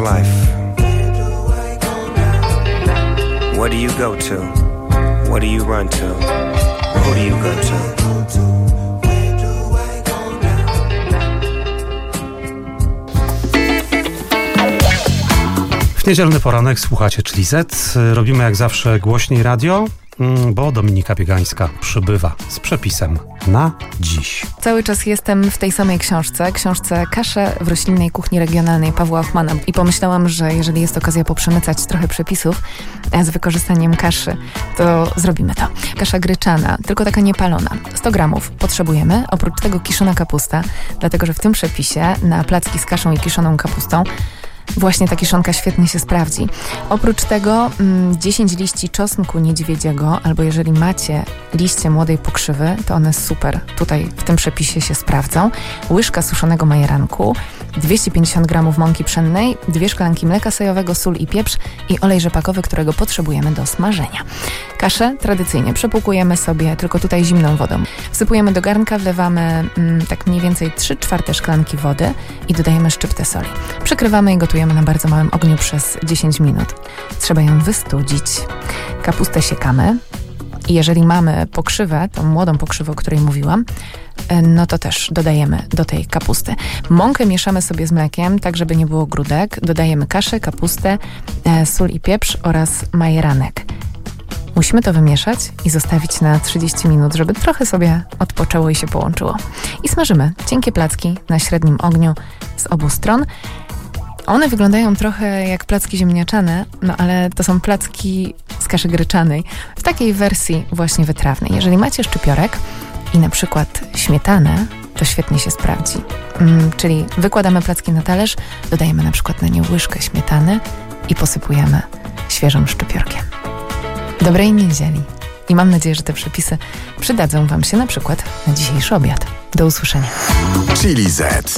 life? Where do you go to? What do you run to? Who do you go to? W niedzielny poranek słuchacie Czyli Z. Robimy jak zawsze głośniej radio, bo Dominika Biegańska przybywa z przepisem na dziś. Cały czas jestem w tej samej książce Kasze w roślinnej kuchni regionalnej Pawła Ochmana i pomyślałam, że jeżeli jest okazja poprzemycać trochę przepisów z wykorzystaniem kaszy, to zrobimy to. Kasza gryczana, tylko taka niepalona. 100 gramów potrzebujemy, oprócz tego kiszona kapusta, dlatego że w tym przepisie na placki z kaszą i kiszoną kapustą właśnie ta kiszonka świetnie się sprawdzi. Oprócz tego 10 liści czosnku niedźwiedziego, albo jeżeli macie liście młodej pokrzywy, to one super tutaj w tym przepisie się sprawdzą. Łyżka suszonego majeranku, 250 gramów mąki pszennej, 2 szklanki mleka sojowego, sól i pieprz i olej rzepakowy, którego potrzebujemy do smażenia. Kaszę tradycyjnie przepłukujemy sobie, tylko tutaj zimną wodą. Wsypujemy do garnka, wlewamy tak mniej więcej 3/4 szklanki wody i dodajemy szczyptę soli. Przykrywamy i gotujemy na bardzo małym ogniu przez 10 minut. Trzeba ją wystudzić. Kapustę siekamy. I jeżeli mamy pokrzywę, tą młodą pokrzywę, o której mówiłam, no to też dodajemy do tej kapusty. Mąkę mieszamy sobie z mlekiem, tak żeby nie było grudek. Dodajemy kaszę, kapustę, sól i pieprz oraz majeranek. Musimy to wymieszać i zostawić na 30 minut, żeby trochę sobie odpoczęło i się połączyło. I smażymy cienkie placki na średnim ogniu z obu stron. One wyglądają trochę jak placki ziemniaczane, no ale to są placki z kaszy gryczanej, w takiej wersji właśnie wytrawnej. Jeżeli macie szczypiorek i na przykład śmietanę, to świetnie się sprawdzi. Czyli wykładamy placki na talerz, dodajemy na przykład na nie łyżkę śmietany i posypujemy świeżym szczypiorkiem. Dobrej niedzieli i mam nadzieję, że te przepisy przydadzą Wam się na przykład na dzisiejszy obiad. Do usłyszenia. Czyli Z.